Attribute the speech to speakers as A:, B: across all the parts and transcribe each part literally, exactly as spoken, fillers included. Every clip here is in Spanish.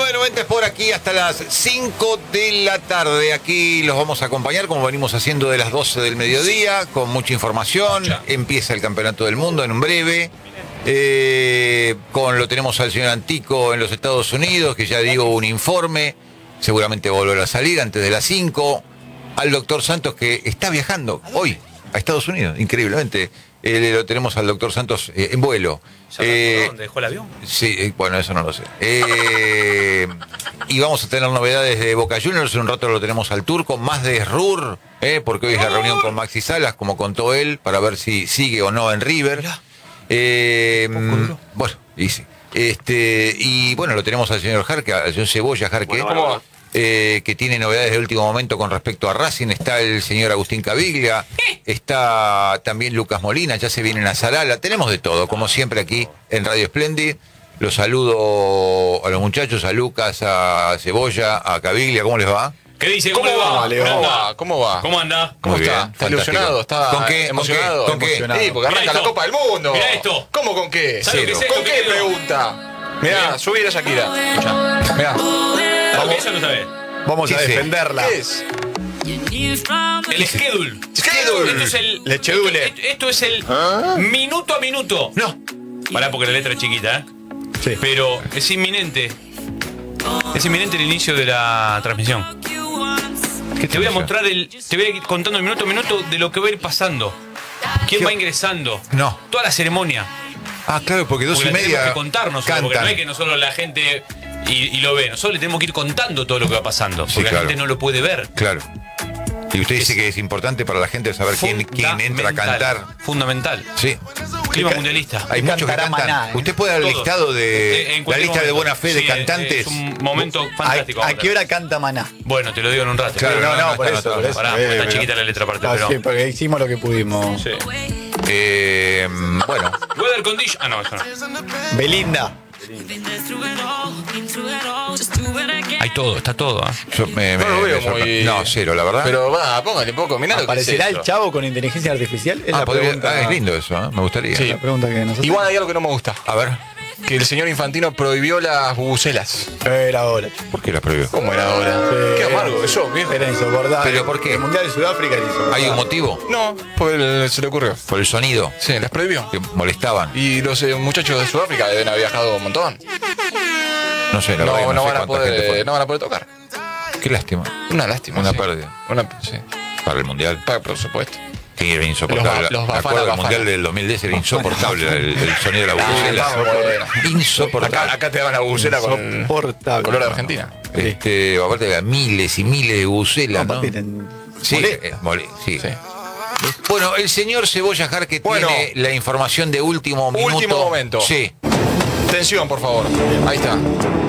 A: nueve noventa es por aquí hasta las cinco de la tarde. Aquí los vamos a acompañar como venimos haciendo de las doce del mediodía, con mucha información. Empieza el Campeonato del Mundo en un breve. Eh, con lo tenemos al señor Antico en los Estados Unidos, que ya dio un informe. Seguramente volverá a salir antes de las cinco. Al doctor Santos, que está viajando hoy a Estados Unidos, increíblemente. Eh, lo tenemos al doctor Santos eh, en vuelo.
B: Eh, ¿Dónde dejó el avión?
A: Sí, eh, bueno, eso no lo sé. Eh, y vamos a tener novedades de Boca Juniors. En un rato lo tenemos al Turco, más de Ruhr, eh, porque hoy es la reunión con Maxi Salas, como contó él, para ver si sigue o no en River. Eh, bueno, y sí. Este, y bueno, lo tenemos al señor Jarque, al señor Cebolla Jarque.
B: Bueno, ¿cómo va?
A: Eh, que tiene novedades de último momento con respecto a Racing. Está el señor Agustín Caviglia, está también Lucas Molina, ya se vienen a Salala. Tenemos de todo, como siempre aquí en Radio Splendid. Los saludo a los muchachos, a Lucas, a Cebolla, a Caviglia. ¿Cómo les va?
B: ¿Qué dice?
C: ¿Cómo,
B: ¿Cómo
C: va,
B: va?
C: Leo? ¿Cómo va? ¿Cómo va?
B: ¿Cómo anda?
C: ¿Cómo
A: Muy
C: está?
A: bien,
C: ¿Está
A: fantástico.
C: ilusionado? ¿Está
A: ¿Con qué?
C: emocionado?
A: ¿Con qué? ¿Con qué?
C: Sí, porque arranca
B: Mirá
C: la
B: esto.
C: Copa del Mundo.
B: Mirá esto.
C: ¿Cómo con qué?
B: ¿Sabes
A: Cero.
B: qué es esto,
C: ¿Con qué
B: querido?
C: pregunta? Mirá, subí a Shakira.
B: Escuchá.
C: Mirá.
B: Vamos. Eso no sabés.
D: Vamos a
A: ¿Qué es?
D: defenderla.
C: ¿Qué es?
B: El schedule.
C: Schedule.
B: Esto es el...
D: Lechedule.
B: Esto, esto es el minuto a minuto.
A: No.
B: Pará, porque la letra es chiquita, ¿eh?
D: Sí.
B: Pero es inminente. Es inminente el inicio de la transmisión. Te voy a mostrar el... Te voy a ir contando el minuto a minuto de lo que va a ir pasando. ¿Quién
A: ¿Qué?
B: va ingresando?
A: No.
B: Toda la ceremonia.
A: Ah, claro, porque dos
B: Porque
A: y
B: la tenemos
A: media
B: que contar nosotros, porque no es que nosotros la gente y, y lo ve, nosotros le tenemos que ir contando todo lo que va pasando, porque
A: Sí,
B: la
A: claro.
B: gente no lo puede ver.
A: Claro. Y usted dice
B: Es-
A: que es importante para la gente saber quién, quién entra a cantar.
B: Fundamental.
A: Sí.
B: Clima
A: Ca-
B: mundialista.
A: Hay muchos que
D: cantará
A: cantan.
D: Maná, ¿eh?
A: Usted puede dar el
B: Todos.
A: listado de
B: Eh, en
A: la
B: cualquier
A: lista de
B: momento.
A: buena fe de
B: Sí,
A: cantantes.
B: Es un momento
D: ¿A,
B: fantástico.
D: a
B: vamos
D: qué
B: ver.
D: hora canta Maná?
B: Bueno, te lo digo en un rato.
A: Claro,
D: no, no,
A: no,
D: por
A: está
D: eso,
A: anotado.
D: por eso.
B: Pará,
D: Eh,
B: está
D: pero-
B: chiquita la letra aparte,
D: Ah,
B: pero...
D: sí, porque hicimos lo que pudimos.
B: Sí.
A: Eh, bueno,
B: Weather condition... Ah, no, eso no.
D: Belinda.
B: Hay todo, está todo. ¿eh?
A: yo me,
C: No
A: me-
C: lo veo
A: me sorpre-
C: muy-
A: No, cero, la verdad.
C: Pero va, póngale poco. Mirá lo que es
D: ¿Aparecerá
C: esto.
D: el Chavo con inteligencia artificial? Es
A: ah,
D: la
A: podría-
D: pregunta.
A: ah, es lindo eso, ¿eh? Me gustaría.
C: Sí.
D: La pregunta que nosotros.
C: Igual hay algo que no me gusta.
A: A ver,
C: Que el señor Infantino prohibió las bubucelas.
D: Era ahora.
A: ¿por qué las prohibió?
C: ¿Cómo era ahora? Qué amargo eso, viejo.
D: Era insoportable.
A: ¿Pero por qué?
D: El Mundial de Sudáfrica era insoportable.
A: ¿Hay un motivo?
C: No, porque se le ocurrió.
A: Por el sonido,
C: Sí, las prohibió.
A: que molestaban.
C: Y los eh, muchachos de Sudáfrica deben haber viajado un montón.
A: No sé, la verdad que
C: No,
A: no,
C: no,
A: sé
C: van a
A: cuánta gente
C: poder,
A: fue.
C: no van a poder tocar.
A: Qué lástima.
C: Una lástima.
A: Una
C: sí.
A: pérdida.
C: Una, sí.
A: Para el Mundial.
C: Pa- por supuesto.
A: Sí, era insoportable.
C: Los ba- los
A: Me
C: Bafana,
A: acuerdo del
C: Bafana.
A: Mundial del dos mil diez era insoportable el, el sonido de la bubucela.
C: Bueno.
A: Insoportable.
C: Acá, acá te daban la bubucela con
D: Insoportable.
C: color de Argentina.
A: Este, aparte de miles y miles de bubucelas,
D: No,
A: ¿no?
D: papi, ten-
A: Sí,
D: molesta.
A: eh, mole- sí.
C: Sí.
A: Bueno, el señor Cebolla Jarque
C: Bueno.
A: tiene la información de último minuto.
C: Último momento.
A: Sí.
C: Atención, por favor. Ahí está.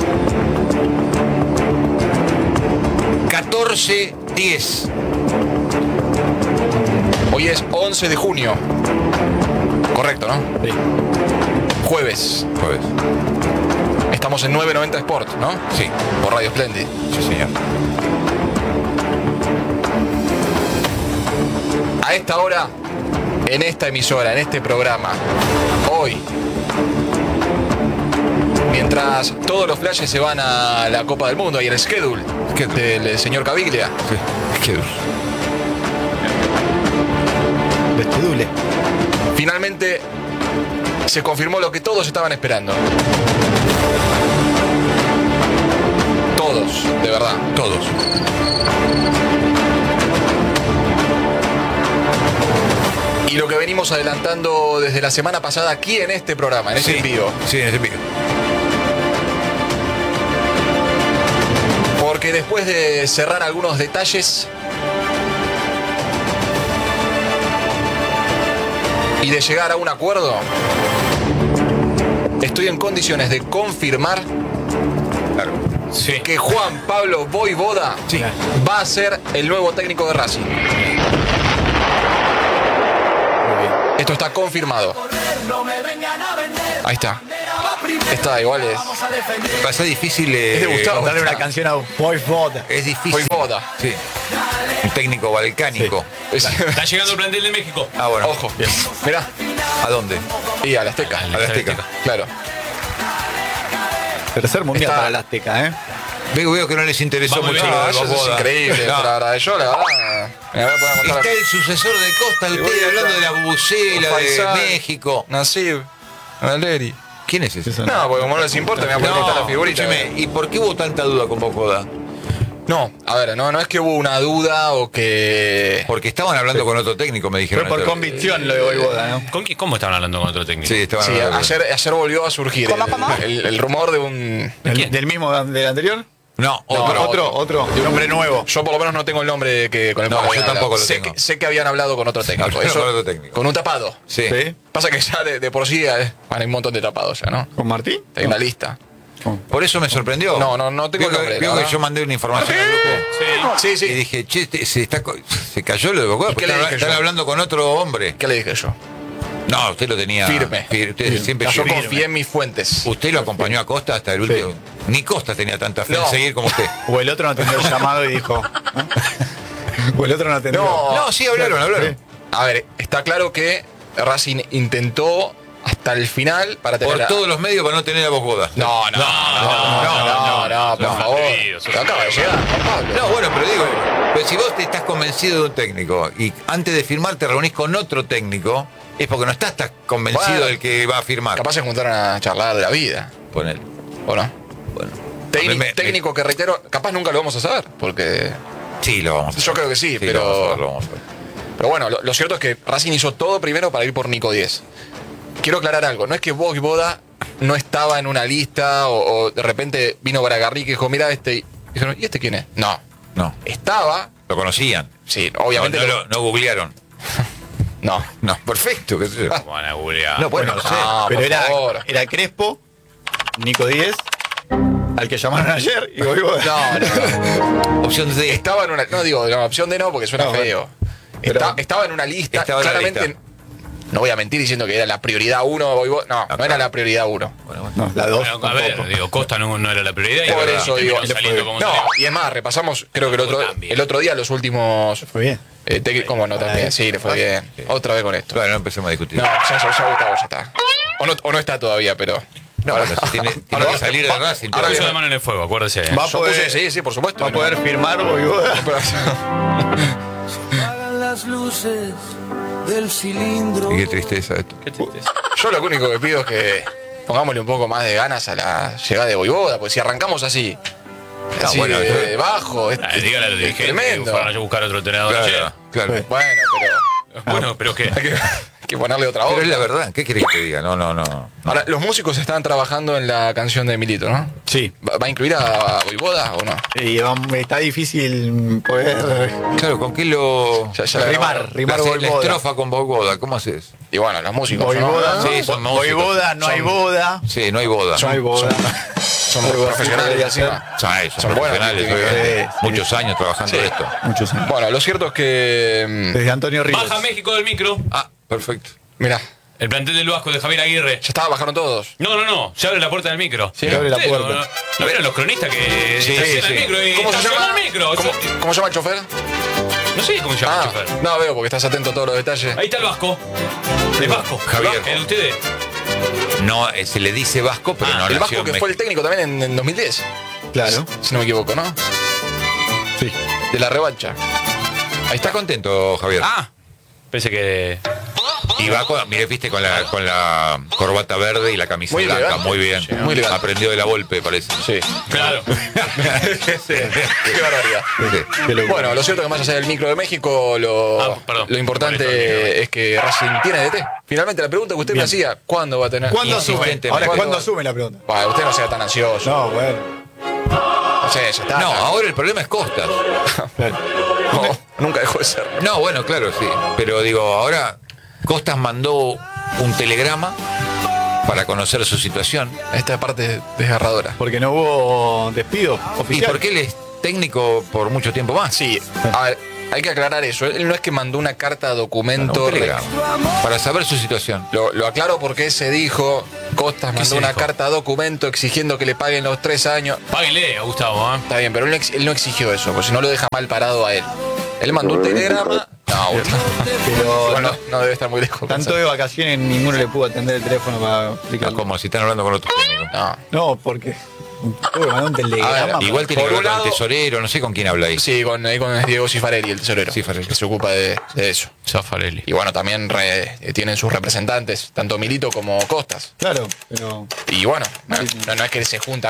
A: catorce diez.
C: Hoy es once de junio. Correcto, ¿no?
D: Sí.
C: Jueves.
A: Jueves.
C: Estamos en nueve noventa Sport, ¿no?
A: Sí,
C: Por Radio Splendid.
A: sí, señor.
C: A esta hora, en esta emisora, en este programa, hoy, mientras todos los flashes se van a la Copa del Mundo y el schedule,
A: Schedule.
C: del señor Caviglia,
A: Sí. Qué duro.
D: Vestidule.
C: finalmente se confirmó lo que todos estaban esperando. Todos, de verdad.
A: Todos.
C: Y lo que venimos adelantando desde la semana pasada aquí en este programa, en este
A: Sí.
C: envío.
A: Sí, en ese envío.
C: Porque después de cerrar algunos detalles y de llegar a un acuerdo, estoy en condiciones de confirmar
A: Claro.
B: Sí.
C: que Juan Pablo Voivoda
A: Sí.
C: va a ser el nuevo técnico de Racing. Esto está confirmado. Ahí está. Está igual es.
A: Va a ser difícil. eh,
C: Es de Gustavo.
D: Darle una
C: está.
D: canción a Voivoda.
A: Es difícil.
C: Voivoda.
A: Sí. Un técnico balcánico.
C: Es-
B: Está llegando el plantel de México.
A: Ah, bueno.
C: Ojo. Mirá.
A: ¿A dónde?
C: Y a la Azteca.
A: A la Azteca.
C: Claro.
D: Tercer mundial
C: Está-
D: para el Azteca, ¿eh?
A: Veo, veo que no les interesó
B: Vamos
A: mucho
B: bien.
A: lo
C: No,
A: de
C: eso es
A: Boboda.
C: increíble.
A: No.
C: Para, para yo, la verdad. Me voy a poner a contar
A: Está el sucesor de Costa,
C: voy
A: usted
C: a-
A: hablando de la bubucela, de
C: Faisal.
A: México.
C: Nasib, Valeri.
A: ¿Quién es ese?
D: Eso
C: No, porque como no les importa, me voy a poner a contar la figurita.
A: escúcheme, ¿y por qué hubo tanta duda con Boboda?
C: No, a ver, no, no es que hubo una duda o que.
A: Porque estaban hablando con otro técnico, me
D: Fue
A: dijeron.
D: por
A: ayer.
D: convicción lo de Voivoda, ¿no?
B: ¿Con quién- ¿Cómo estaban hablando con otro técnico?
A: Sí, estaban
C: Sí,
A: hablando.
C: ayer, ayer volvió a surgir el, el- el rumor de un.
B: ¿De
D: ¿Del,
B: quién?
D: del mismo del anterior?
A: No,
C: No,
A: otro.
D: otro, otro, de un hombre nuevo.
C: Yo por lo menos no tengo el nombre que, con el
A: No,
C: cual
A: yo
C: habían
A: tampoco
C: hablado.
A: lo
C: sé
A: tengo.
C: Que, sé que habían hablado con otro técnico.
A: Hablaron
C: Eso,
A: con otro técnico.
C: Con un tapado.
A: Sí.
D: ¿Sí?
C: Pasa que ya de, de por sí eh, bueno, hay un montón de tapados ya, ¿no?
D: ¿Con Martín?
C: Hay una lista.
A: Por eso me sorprendió.
C: No, no, no tengo
A: Vio que-
C: nombre,
A: vio
C: la
A: que
C: verdad.
A: yo mandé una información al grupo.
B: Sí.
C: Sí,
A: Y
C: sí.
A: dije, che, este- se, está, co- se cayó lo de Boboda.
C: ¿Y qué
A: porque
C: le
A: Están,
C: dije
A: están
C: yo?
A: hablando con otro hombre.
C: ¿Qué le dije yo?
A: No, usted lo tenía.
C: Firme.
A: fir- usted siempre
C: Yo
A: firme.
C: confié en mis fuentes.
A: Usted lo acompañó a Costa hasta el último. Ni Costa tenía tanta fe
C: No.
A: en seguir como usted.
D: O el otro no atendió el llamado y dijo. ¿eh? O el otro no atendió.
C: No.
A: No, sí, hablaron, hablaron.
C: A ver, está claro que Racing intentó hasta el final para tener.
A: Por
C: a-
A: todos los medios para no tener a Boboda.
C: No, no, no, no, no, no, no, por
A: no,
C: favor.
B: atrevido, sos
C: Acaba de llegar, Juan Pablo.
A: No, bueno, pero digo, pero si vos te estás convencido de un técnico y antes de firmar te reunís con otro técnico, es porque no estás tan convencido
C: Bueno.
A: del que va a firmar.
C: Capaz se juntaron a charlar de la vida,
A: Ponele.
C: ¿o no?
A: Bueno.
C: Técnico,
A: Me- me-
C: técnico que reitero, capaz nunca lo vamos a saber, porque.
A: Sí, lo vamos a
C: Yo creo que sí,
A: Sí,
C: pero.
A: lo vamos a ver, lo vamos a ver.
C: Pero bueno, lo, lo cierto es que Racing hizo todo primero para ir por Nico diez. Quiero aclarar algo, no es que Boda no estaba en una lista o, o de repente vino Bragarni que dijo, mira este, y dijeron, ¿y este quién es? No,
A: No,
C: estaba,
A: lo conocían.
C: sí, obviamente
A: no, no,
C: lo-
A: lo- no googlearon.
C: no.
A: No, perfecto. qué sé yo.
B: Como van a googlear.
A: No, bueno, no sé.
C: Ah,
D: Pero
C: por
D: era,
C: favor.
D: era Crespo, Nico Díez, al que llamaron ayer y Voivoda.
C: No, no, no.
A: Opción D.
C: Estaba en una, no digo, la opción de no porque suena
D: No,
C: feo.
D: Pero-
C: Está- estaba en una lista,
A: Estaba en la
C: claramente,
A: lista.
C: no voy a mentir diciendo que era la prioridad uno, Voivoda, no, no
A: claro.
C: era la prioridad uno.
A: Bueno, bueno.
D: No, la dos.
B: Bueno, a ver,
D: tampoco.
B: digo, Costa no, no era la prioridad. y
C: Por
B: la verdad,
C: eso digo,
B: terminó saliendo como
C: no,
B: salió.
C: y es más, repasamos, creo que el otro,
B: También.
C: el otro día los últimos.
D: Fue bien.
C: Eh, tec- ¿Cómo no también? Sí, le fue bien. Otra vez con esto.
A: Claro, no empecemos a discutir.
C: No, ya, ya, ya Gustavo ya está. O no, o no está todavía, pero.
A: No, bueno, si tiene, tiene que salir de Racing.
C: ahora
B: Puso
A: todavía.
B: la mano en el fuego, acuérdese.
D: Va a
C: Yo
D: poder,
C: puse- sí, sí, por supuesto.
D: va a poder firmar Voivoda.
E: Apagan las luces del cilindro.
A: Y qué tristeza esto.
B: Qué tristeza.
C: Yo lo único que pido es que pongámosle un poco más de ganas a la llegada de Voivoda, porque si arrancamos así,
A: No,
C: así
A: bueno,
C: de,
A: yo-
C: de bajo, es,
B: Ah, dígale a los
C: es
B: dirigentes que
C: tremendo.
B: fueron a buscar otro entrenador ayer.
A: Claro, claro.
D: Sí.
C: Bueno, pero
B: Bueno, pero ¿qué?
C: hay que, hay que ponerle otra
A: Pero es la
C: onda.
A: verdad. ¿Qué querés que te diga? No, no, no.
C: Ahora, los músicos están trabajando en la canción de Milito, ¿no?
D: Sí.
C: ¿Va, va a incluir a Voivoda o no?
D: Y vam- está difícil poder
A: Claro, ¿con qué lo.
C: Ya- ya la
D: rimar,
C: grabaron.
D: rimar
A: la, la
D: Voivoda.
A: estrofa con Boboda, ¿cómo haces?
C: Y bueno, los músicos.
D: Voivoda,
C: ¿no?
A: Sí, son músicos.
D: Voivoda, no hay
C: Son-
D: boda.
A: Sí, no hay boda.
D: No hay boda.
C: Son
D: Algo así
C: profesionales.
D: podría ser.
C: encima.
A: Son, son,
C: Son buenos,
A: profesionales,
C: tienen que-
A: obviamente.
D: sí, sí.
A: Muchos años trabajando
C: Sí.
A: de esto.
D: Muchos años.
C: Bueno, lo cierto es que. mm,
D: Desde Antonio Ríos.
B: Baja México del micro.
A: Ah, perfecto.
C: Mirá,
B: El plantel del Vasco de Javier Aguirre.
C: ya estaba, bajaron todos.
B: No, no, no. Se abre la puerta del micro.
D: Sí, abre la
B: Ustedes
D: puerta.
B: ¿No, no, ¿no vieron los cronistas que
A: Sí,
B: estacionan
A: sí,
B: el
A: sí.
B: micro y
C: ¿Cómo se
B: estacionan
C: llama?
B: el micro?
C: ¿Cómo,
B: Eso-
C: cómo se llama el chofer?
B: No sé cómo se llama
C: Ah,
B: el chofer.
C: no veo porque estás atento a todos los detalles.
B: Ahí está el Vasco. El Vasco.
A: Javier.
B: El Vasco, el de ustedes.
A: No, eh, se le dice Vasco, pero
B: Ah,
A: no
C: El
A: nació
C: Vasco
A: en
C: que
A: México.
C: fue el técnico también en, en dos mil diez.
D: Claro.
C: Si no me equivoco, ¿no?
D: Sí.
C: De la revancha.
A: Ahí está contento, Javier.
B: Ah. Pensé que.
A: Y va con, mire, viste, con la, con la corbata verde y la camisa
C: Muy
A: blanca,
C: elegante.
A: muy bien.
C: Sí, muy elegante.
A: Aprendió de la Volpe, parece.
C: Sí.
B: Claro.
C: Qué barbaridad.
A: Sí.
D: Qué locura.
C: Bueno, lo cierto es que más allá del micro de México, lo,
B: Ah, perdón.
C: lo importante
B: Por eso el micro.
C: es que Racing tiene D T. Finalmente, la pregunta que usted me
D: Bien.
C: hacía, ¿cuándo va a tener?
D: ¿Cuándo asume?
A: Insistente.
D: Ahora,
C: ¿Cuándo?
D: ¿cuándo asume la pregunta?
C: Bueno, usted no sea tan ansioso.
D: No, bueno.
C: No sé, ya está.
A: No, ahora el problema es Costas.
D: Claro.
C: No, nunca dejó de ser.
A: No, bueno, claro, sí. Pero digo, ahora Costas mandó un telegrama para conocer su situación.
C: Esta parte es desgarradora.
D: Porque no hubo despido
A: ¿Y
D: oficial.
A: por qué él es técnico por mucho tiempo más?
C: Sí, a ver, hay que aclarar eso. Él no es que mandó una carta documento.
A: un telegrama. Para saber su situación.
C: Lo, lo aclaro porque se dijo, Costas mandó
B: se
C: una
B: dijo?
C: carta documento exigiendo que le paguen los tres años.
B: Páguenle a Gustavo, ¿eh?
C: Está bien, pero él no, ex- él no exigió eso, porque si no lo deja mal parado a él. Él mandó un telegrama. No, Gustavo.
D: Pero
C: Bueno, no debe estar muy lejos.
D: tanto de vacaciones ninguno le pudo atender el teléfono para
A: Ah,
D: explicarlo.
A: como si están hablando con otro técnico.
C: No.
D: No, porque Tuve que mandar un telegrama.
A: Igual tiene
C: por
A: que
C: un
A: ver con
C: lado-
A: el tesorero, no sé con quién habla ahí.
C: Sí, con, ahí con Diego Cifarelli, el tesorero.
A: Cifarelli.
C: Que se ocupa de, de eso.
B: Zafarelli.
C: Y bueno, también re- tienen sus representantes, tanto Milito como Costas.
D: Claro, pero.
C: Y bueno, no, no- no es que se juntan